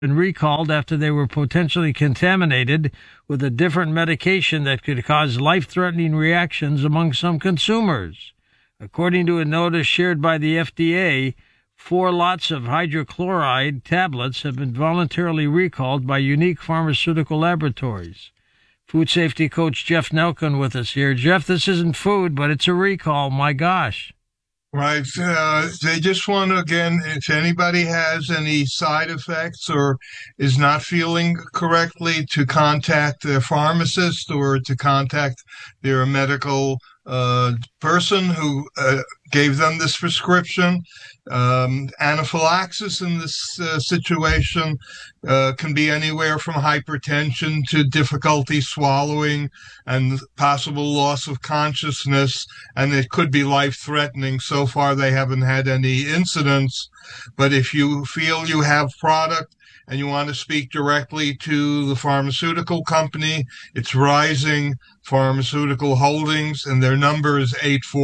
been recalled after they were potentially contaminated with a different medication that could cause life-threatening reactions among some consumers. According to a notice shared by the FDA, 4 lots of hydrochloride tablets have been voluntarily recalled by Unique Pharmaceutical Laboratories. Food safety coach Jeff Nelkin with us here. Jeff, this isn't food, but it's a recall. My gosh. Right. They just want to, again, if anybody has any side effects or is not feeling correctly, to contact their pharmacist or to contact their medical person who gave them this prescription. Anaphylaxis in this situation can be anywhere from hypertension to difficulty swallowing and possible loss of consciousness, and it could be life-threatening. So far, they haven't had any incidents, but if you feel you have product and you want to speak directly to the pharmaceutical company, it's Rising Pharmaceutical Holdings, and their number is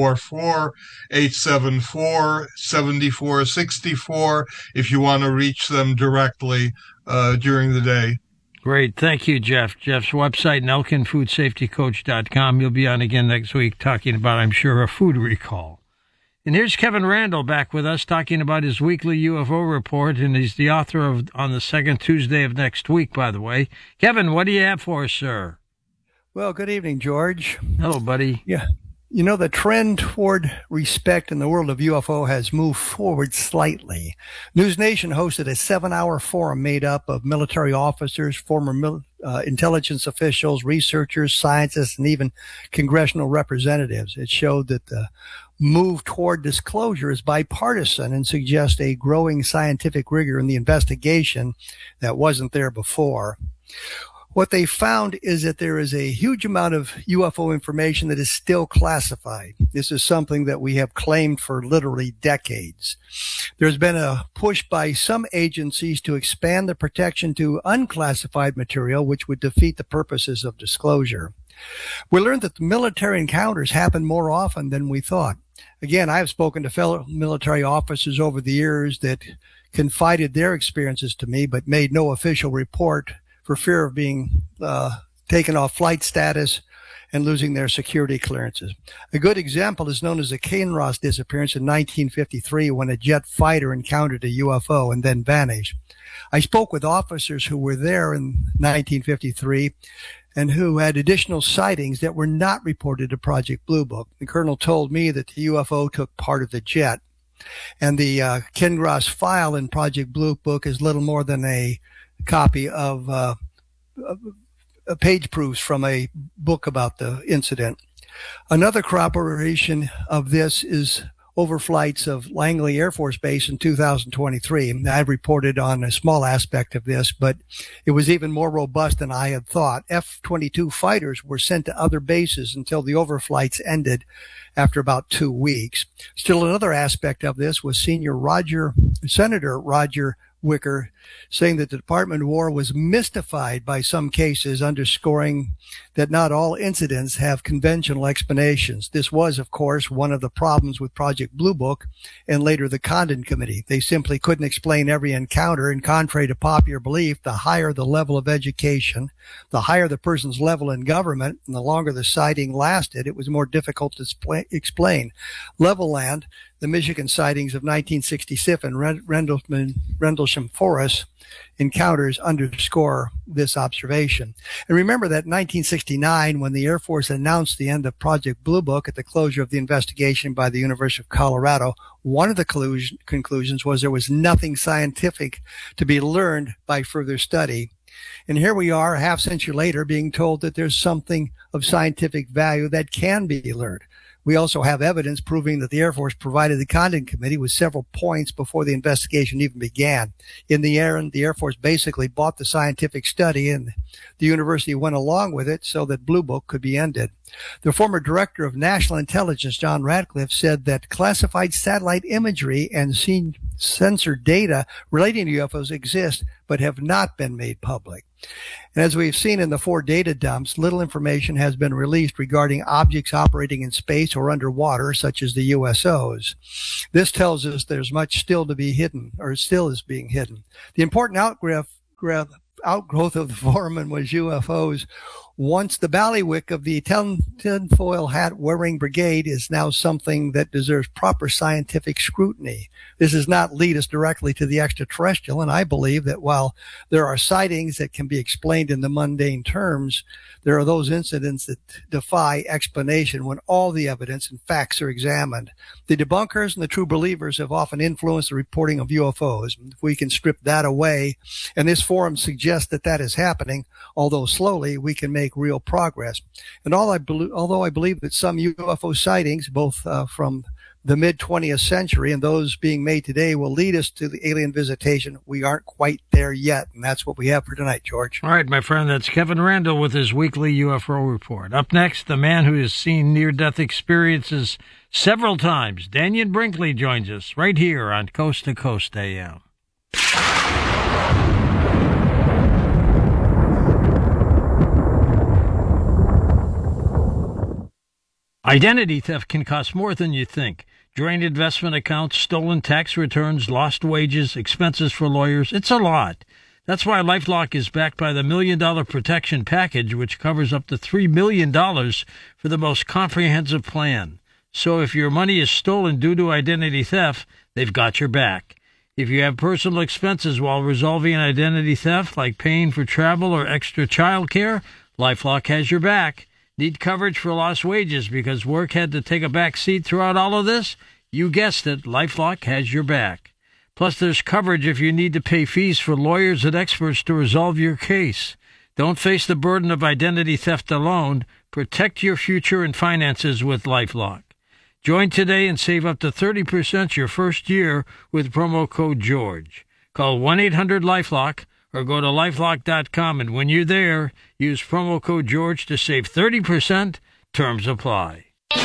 844-874-7464 if you want to reach them directly during the day. Great. Thank you, Jeff. Jeff's website, NelkinFoodSafetyCoach.com. You'll be on again next week talking about, I'm sure, a food recall. And here's Kevin Randle back with us talking about his weekly UFO report, and he's the author of on the second Tuesday of next week, by the way. Kevin, what do you have for us, sir? Well, good evening, George. Hello, buddy. Yeah. You know, the trend toward respect in the world of UFO has moved forward slightly. News Nation hosted a 7-hour forum made up of military officers, former intelligence officials, researchers, scientists, and even congressional representatives. It showed that the move toward disclosure is bipartisan and suggests a growing scientific rigor in the investigation that wasn't there before. What they found is that there is a huge amount of UFO information that is still classified. This is something that we have claimed for literally decades. There's been a push by some agencies to expand the protection to unclassified material, which would defeat the purposes of disclosure. We learned that the military encounters happen more often than we thought. Again, I have spoken to fellow military officers over the years that confided their experiences to me, but made no official report for fear of being taken off flight status and losing their security clearances. A good example is known as the Kinross disappearance in 1953, when a jet fighter encountered a UFO and then vanished. I spoke with officers who were there in 1953 and who had additional sightings that were not reported to Project Blue Book. The colonel told me that the UFO took part of the jet. And the Kinross file in Project Blue Book is little more than a copy of page proofs from a book about the incident. Another corroboration of this is overflights of Langley Air Force Base in 2023. I've reported on a small aspect of this, but it was even more robust than I had thought. F-22 fighters were sent to other bases until the overflights ended after about 2 weeks. Still another aspect of this was Senator Roger Wicker saying that the Department of War was mystified by some cases, underscoring that not all incidents have conventional explanations. This was, of course, one of the problems with Project Blue Book and later the Condon Committee. They simply couldn't explain every encounter, and contrary to popular belief, the higher the level of education, the higher the person's level in government, and the longer the sighting lasted, it was more difficult to explain. Levelland, the Michigan sightings of 1966 and Rendlesham Forest encounters underscore this observation. And remember that in 1969, when the Air Force announced the end of Project Blue Book at the closure of the investigation by the University of Colorado, one of the conclusions was there was nothing scientific to be learned by further study. And here we are, a half century later, being told that there's something of scientific value that can be learned. We also have evidence proving that the Air Force provided the Condon Committee with several points before the investigation even began. In the end, the Air Force basically bought the scientific study, and the university went along with it so that Blue Book could be ended. The former director of national intelligence, John Ratcliffe, said that classified satellite imagery and sensor data relating to UFOs exist but have not been made public. And as we've seen in the 4 data dumps, little information has been released regarding objects operating in space or underwater, such as the USOs. This tells us there's much still to be hidden, or still is being hidden. The important outgrowth of the foreman was UFOs. Once the ballywick of the tinfoil hat wearing brigade is now something that deserves proper scientific scrutiny. This does not lead us directly to the extraterrestrial, and I believe that while there are sightings that can be explained in the mundane terms, there are those incidents that defy explanation when all the evidence and facts are examined. The debunkers and the true believers have often influenced the reporting of UFOs. If we can strip that away, and this forum suggests that that is happening, although slowly, we can make real progress. And although I believe that some UFO sightings, both from the mid-20th century and those being made today, will lead us to the alien visitation, we aren't quite there yet. And that's what we have for tonight, George. All right, my friend, that's Kevin Randle with his weekly UFO report. Up next, the man who has seen near-death experiences several times, Dannion Brinkley, joins us right here on Coast to Coast AM. Identity theft can cost more than you think. Drained investment accounts, stolen tax returns, lost wages, expenses for lawyers. It's a lot. That's why LifeLock is backed by the $1 Million Protection Package, which covers up to $3 million for the most comprehensive plan. So if your money is stolen due to identity theft, they've got your back. If you have personal expenses while resolving an identity theft, like paying for travel or extra child care, LifeLock has your back. Need coverage for lost wages because work had to take a back seat throughout all of this? You guessed it, LifeLock has your back. Plus, there's coverage if you need to pay fees for lawyers and experts to resolve your case. Don't face the burden of identity theft alone. Protect your future and finances with LifeLock. Join today and save up to 30% your first year with promo code GEORGE. Call 1-800-LifeLock or go to lifelock.com, and when you're there, use promo code GEORGE to save 30%. Terms apply.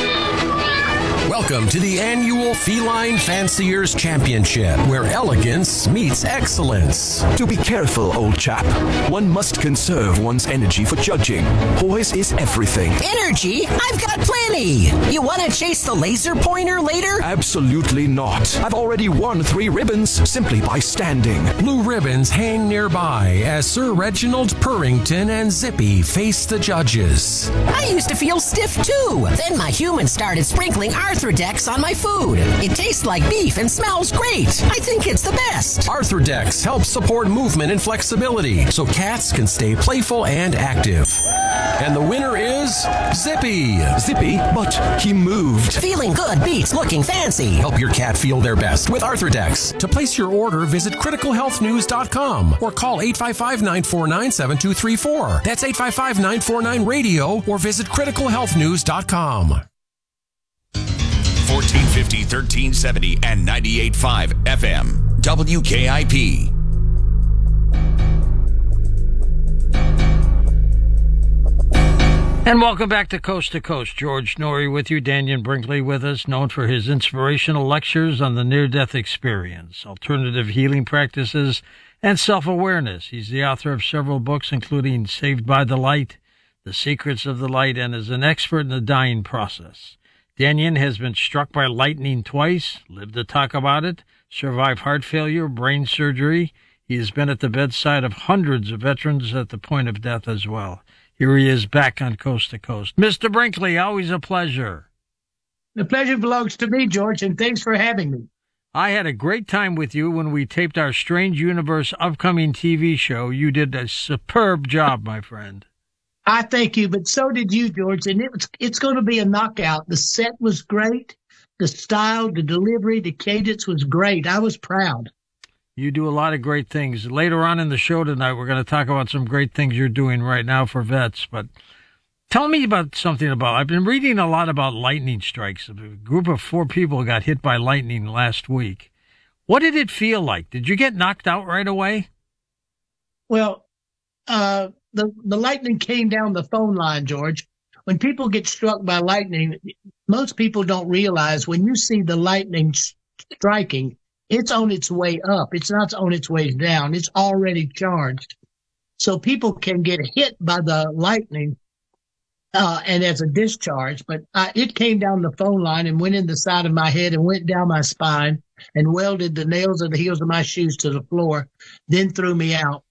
Welcome to the annual Feline Fanciers Championship, where elegance meets excellence. Do be careful, old chap. One must conserve one's energy for judging. Poise is everything. Energy? I've got plenty. You want to chase the laser pointer later? Absolutely not. I've already won 3 ribbons simply by standing. Blue ribbons hang nearby as Sir Reginald Purrington and Zippy face the judges. I used to feel stiff too. Then my human started sprinkling Arthrodex on my food. It tastes like beef and smells great. I think it's the best. Arthrodex helps support movement and flexibility so cats can stay playful and active. And the winner is Zippy. Zippy, but he moved. Feeling good beats looking fancy. Help your cat feel their best with Arthrodex. To place your order, visit criticalhealthnews.com or call 855-949-7234. That's 855-949-RADIO or visit criticalhealthnews.com. 1450, 1370, and 98.5 FM. WKIP. And welcome back to Coast. George Noory with you, Dannion Brinkley with us, known for his inspirational lectures on the near-death experience, alternative healing practices, and self-awareness. He's the author of several books, including Saved by the Light, The Secrets of the Light, and is an expert in the dying process. Dannion has been struck by lightning twice, lived to talk about it, survived heart failure, brain surgery. He has been at the bedside of hundreds of veterans at the point of death as well. Here he is back on Coast to Coast. Mr. Brinkley, always a pleasure. The pleasure belongs to me, George, and thanks for having me. I had a great time with you when we taped our Strange Universe upcoming TV show. You did a superb job, my friend. I thank you, but so did you, George, and it's going to be a knockout. The set was great. The style, the delivery, the cadence was great. I was proud. You do a lot of great things. Later on in the show tonight, we're going to talk about some great things you're doing right now for vets. But tell me about something about, I've been reading a lot about lightning strikes. A group of 4 people got hit by lightning last week. What did it feel like? Did you get knocked out right away? Well, the lightning came down the phone line, George. When people get struck by lightning, most people don't realize when you see the lightning striking, it's on its way up. It's not on its way down. It's already charged. So people can get hit by the lightning and as a discharge. But it came down the phone line and went in the side of my head and went down my spine and welded the nails of the heels of my shoes to the floor, then threw me out.